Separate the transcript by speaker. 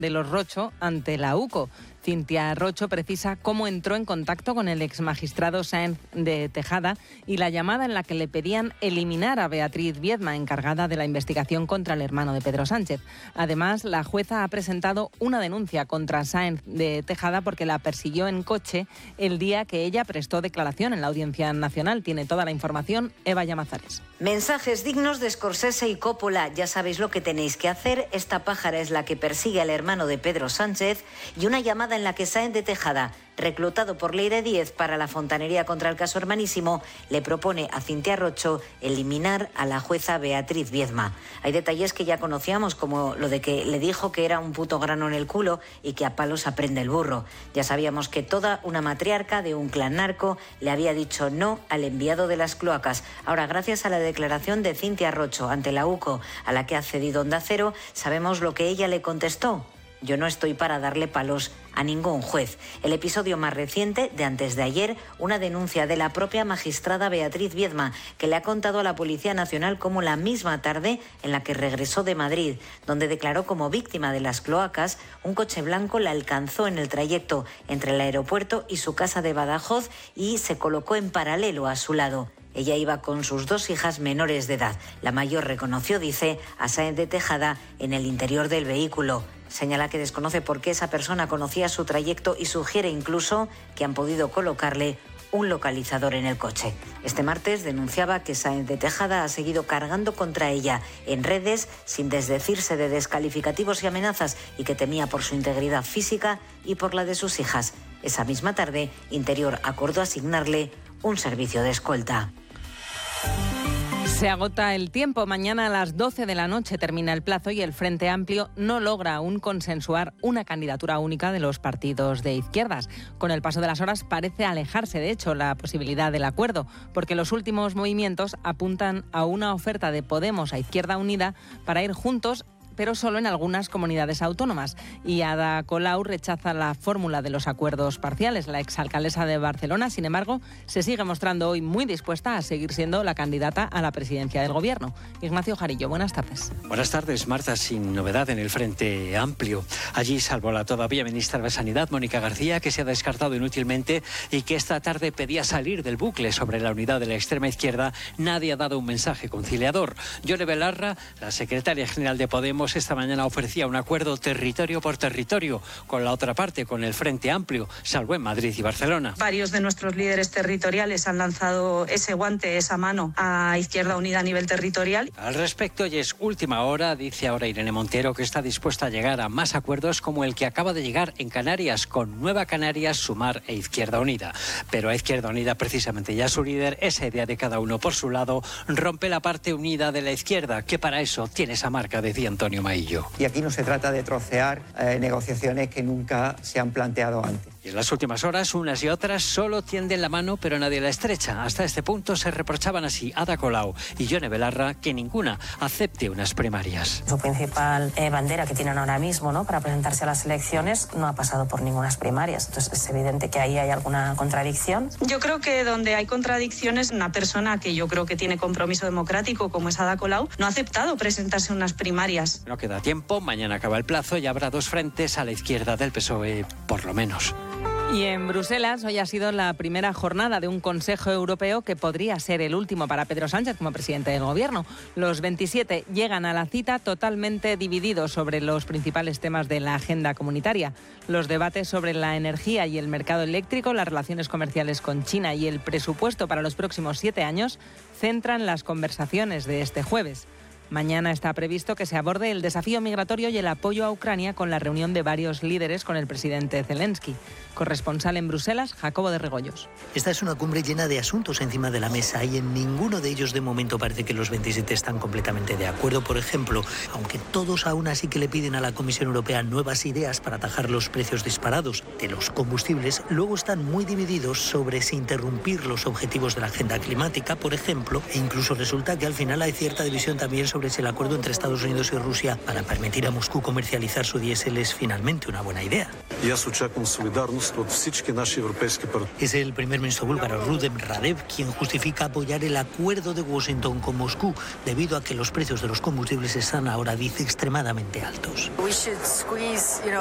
Speaker 1: de los Rocho ante la UCO. Cintia Rocho precisa cómo entró en contacto con el exmagistrado Sáenz de Tejada y la llamada en la que le pedían eliminar a Beatriz Viedma, encargada de la investigación contra el hermano de Pedro Sánchez. Además, la jueza ha presentado una denuncia contra Sáenz de Tejada porque la persiguió en coche el día que ella prestó declaración en la Audiencia Nacional. Tiene toda la información Eva Llamazares.
Speaker 2: Mensajes dignos de Scorsese y Coppola. Ya sabéis lo que tenéis que hacer. Esta pájara es la que persigue al hermano de Pedro Sánchez, y una llamada en la que Sáenz de Tejada, reclutado por Leire Díez para la fontanería contra el caso Hermanísimo, le propone a Cintia Rocho eliminar a la jueza Beatriz Viedma. Hay detalles que ya conocíamos, como lo de que le dijo que era un puto grano en el culo y que a palos aprende el burro. Ya sabíamos que toda una matriarca de un clan narco le había dicho no al enviado de las cloacas. Ahora, gracias a la declaración de Cintia Rocho ante la UCO, a la que ha cedido Onda Cero, sabemos lo que ella le contestó. Yo no estoy para darle palos a ningún juez. El episodio más reciente, de antes de ayer, una denuncia de la propia magistrada Beatriz Viedma, que le ha contado a la Policía Nacional cómo la misma tarde en la que regresó de Madrid, donde declaró como víctima de las cloacas, un coche blanco la alcanzó en el trayecto entre el aeropuerto y su casa de Badajoz y se colocó en paralelo a su lado. Ella iba con sus 2 hijas menores de edad. La mayor reconoció, dice, a Sáenz de Tejada en el interior del vehículo. Señala que desconoce por qué esa persona conocía su trayecto y sugiere incluso que han podido colocarle un localizador en el coche. Este martes denunciaba que Sáenz de Tejada ha seguido cargando contra ella en redes sin desdecirse de descalificativos y amenazas, y que temía por su integridad física y por la de sus hijas. Esa misma tarde, Interior acordó asignarle un servicio de escolta.
Speaker 1: Se agota el tiempo. Mañana a las 12 de la noche termina el plazo y el Frente Amplio no logra aún consensuar una candidatura única de los partidos de izquierdas. Con el paso de las horas parece alejarse, de hecho, la posibilidad del acuerdo, porque los últimos movimientos apuntan a una oferta de Podemos a Izquierda Unida para ir juntos, pero solo en algunas comunidades autónomas. Y Ada Colau rechaza la fórmula de los acuerdos parciales. La exalcaldesa de Barcelona, sin embargo, se sigue mostrando hoy muy dispuesta a seguir siendo la candidata a la presidencia del Gobierno. Ignacio Jarillo, buenas tardes.
Speaker 3: Buenas tardes, Marta. Sin novedad en el Frente Amplio. Allí, salvo la todavía ministra de Sanidad, Mónica García, que se ha descartado inútilmente y que esta tarde pedía salir del bucle sobre la unidad de la extrema izquierda, nadie ha dado un mensaje conciliador. Yone Belarra, la secretaria general de Podemos, esta mañana ofrecía un acuerdo territorio por territorio con la otra parte, con el Frente Amplio, salvo en Madrid y Barcelona.
Speaker 4: Varios de nuestros líderes territoriales han lanzado ese guante, esa mano a Izquierda Unida a nivel territorial.
Speaker 3: Al respecto, y es última hora, dice ahora Irene Montero que está dispuesta a llegar a más acuerdos como el que acaba de llegar en Canarias, con Nueva Canarias, Sumar e Izquierda Unida. Pero a Izquierda Unida, precisamente ya su líder, esa idea de cada uno por su lado, rompe la parte unida de la izquierda, que para eso tiene esa marca, decía Antonio Maillo.
Speaker 5: Y aquí no se trata de trocear negociaciones que nunca se han planteado antes.
Speaker 3: Y en las últimas horas, unas y otras solo tienden la mano, pero nadie la estrecha. Hasta este punto se reprochaban así Ada Colau y Yone Belarra que ninguna acepte unas primarias.
Speaker 6: Su principal bandera que tienen ahora mismo, ¿no?, para presentarse a las elecciones, no ha pasado por ningunas primarias. Entonces es evidente que ahí hay alguna contradicción.
Speaker 4: Yo creo que donde hay contradicciones, una persona que yo creo que tiene compromiso democrático, como es Ada Colau, no ha aceptado presentarse a unas primarias.
Speaker 3: No queda tiempo, mañana acaba el plazo y habrá 2 frentes a la izquierda del PSOE, por lo menos.
Speaker 1: Y en Bruselas hoy ha sido la primera jornada de un Consejo Europeo que podría ser el último para Pedro Sánchez como presidente del Gobierno. Los 27 llegan a la cita totalmente divididos sobre los principales temas de la agenda comunitaria. Los debates sobre la energía y el mercado eléctrico, las relaciones comerciales con China y el presupuesto para los próximos 7 años centran las conversaciones de este jueves. Mañana está previsto que se aborde el desafío migratorio y el apoyo a Ucrania con la reunión de varios líderes con el presidente Zelensky. Corresponsal en Bruselas, Jacobo de Regoyos.
Speaker 7: Esta es una cumbre llena de asuntos encima de la mesa y en ninguno de ellos de momento parece que los 27 están completamente de acuerdo. Por ejemplo, aunque todos aún así que le piden a la Comisión Europea nuevas ideas para atajar los precios disparados de los combustibles, luego están muy divididos sobre si interrumpir los objetivos de la agenda climática, por ejemplo, e incluso resulta que al final hay cierta división también sobre sobre si el acuerdo entre Estados Unidos y Rusia para permitir a Moscú comercializar su diésel es finalmente una buena idea. Es el primer ministro búlgaro Rudem Radev quien justifica apoyar el acuerdo de Washington con Moscú debido a que los precios de los combustibles están ahora, dice, extremadamente altos.